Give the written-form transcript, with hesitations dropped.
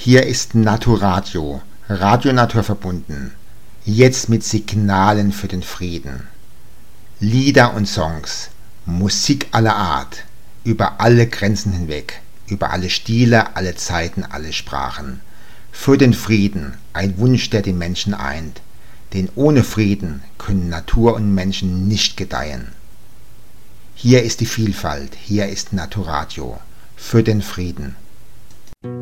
Hier ist Naturadio, Radio Naturverbunden, jetzt mit Signalen für den Frieden. Lieder und Songs, Musik aller Art, über alle Grenzen hinweg, über alle Stile, alle Zeiten, alle Sprachen. Für den Frieden, ein Wunsch, der die Menschen eint, denn ohne Frieden können Natur und Menschen nicht gedeihen. Hier ist die Vielfalt, hier ist Naturadio, für den Frieden.